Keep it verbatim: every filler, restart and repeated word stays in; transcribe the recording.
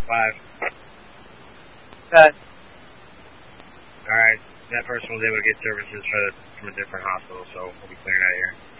five. Okay. Alright, that person was able to get services for, from a different hospital, so we'll be clearing out here.